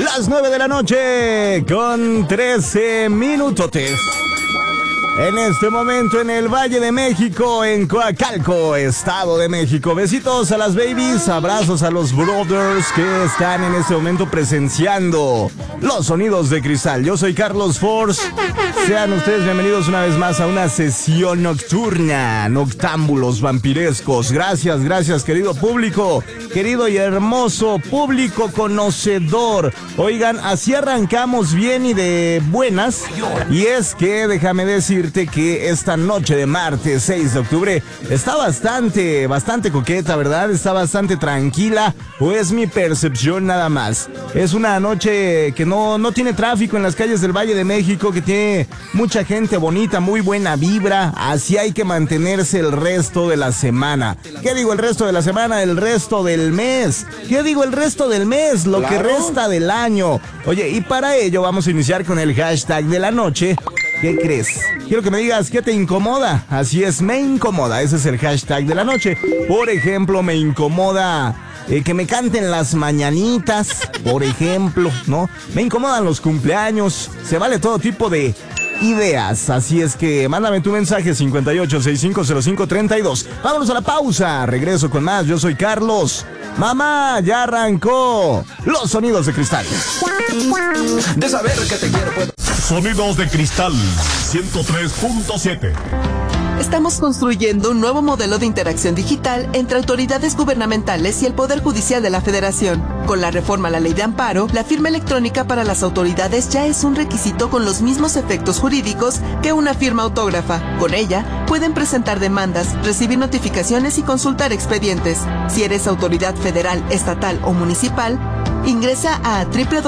Las 9 de la noche con 13 minutotes. En este momento en el Valle de México, en Coacalco, Estado de México. Besitos a las babies, abrazos a los brothers que están en este momento presenciando los sonidos de cristal. Yo soy Carlos Force. Sean ustedes bienvenidos una vez más a una sesión nocturna, noctámbulos vampirescos. Gracias querido público, querido y hermoso público conocedor. Oigan, así arrancamos bien y de buenas. Y es que déjame decirte que esta noche de martes 6 de octubre está bastante coqueta, ¿verdad? Está bastante tranquila, o es mi percepción nada más. Es una noche que no tiene tráfico en las calles del Valle de México, que tiene mucha gente bonita, muy buena vibra. Así hay que mantenerse el resto de la semana. ¿Qué digo el resto de la semana? El resto del mes. ¿Qué digo el resto del mes? Lo que resta del año. Oye, y para ello vamos a iniciar con el hashtag de la noche. ¿Qué crees? Quiero que me digas qué te incomoda. Así es, me incomoda. Ese es el hashtag de la noche. Por ejemplo, me incomoda que me canten las mañanitas, por ejemplo, ¿no? Me incomodan los cumpleaños. Se vale todo tipo de ideas. Así es que mándame tu mensaje 58650532. Vámonos a la pausa. Regreso con más. Yo soy Carlos. Mamá, ya arrancó los sonidos de cristal. De saber que te quiero puedo. Sonidos de cristal 103.7. Estamos construyendo un nuevo modelo de interacción digital entre autoridades gubernamentales y el Poder Judicial de la Federación. Con la reforma a la Ley de Amparo, la firma electrónica para las autoridades ya es un requisito con los mismos efectos jurídicos que una firma autógrafa. Con ella, pueden presentar demandas, recibir notificaciones y consultar expedientes. Si eres autoridad federal, estatal o municipal, ingresa a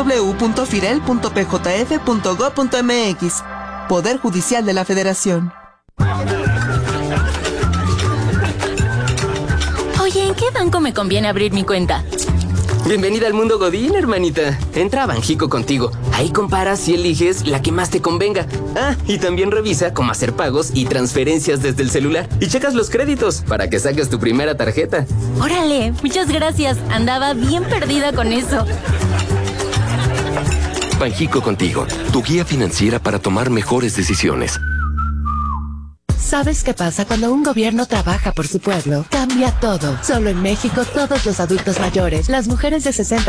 www.firel.pjf.gov.mx. Poder Judicial de la Federación. Oye, ¿en qué banco me conviene abrir mi cuenta? Bienvenida al mundo Godín, hermanita. Entra a Banjico Contigo. Ahí comparas y eliges la que más te convenga. Ah, y también revisa cómo hacer pagos y transferencias desde el celular. Y checas los créditos para que saques tu primera tarjeta. Órale, muchas gracias. Andaba bien perdida con eso. Banjico Contigo, tu guía financiera para tomar mejores decisiones. ¿Sabes qué pasa cuando un gobierno trabaja por su pueblo? Cambia todo. Solo en México, todos los adultos mayores, las mujeres de 60